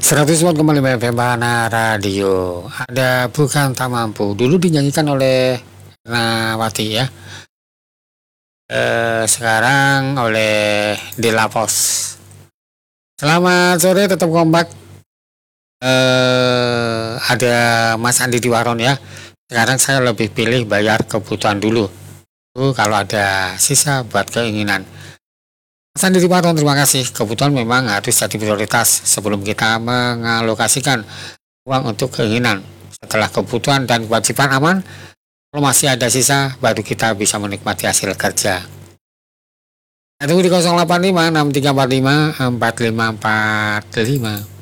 100 watt kembali FM Bahana Radio. Ada Bukan Tak Mampu. Dulu dinyanyikan oleh Nawati ya. Sekarang oleh Dela Pos. Selamat sore, tetap kompak. Ada Mas Andi di Waron ya. Sekarang saya lebih pilih bayar kebutuhan dulu. Kalau ada sisa buat keinginan. Mas Andi di Waron, terima kasih. Kebutuhan memang harus jadi prioritas sebelum kita mengalokasikan uang untuk keinginan. Setelah kebutuhan dan kewajiban aman, kalau masih ada sisa, baru kita bisa menikmati hasil kerja. Tunggu di 085 6345 4545.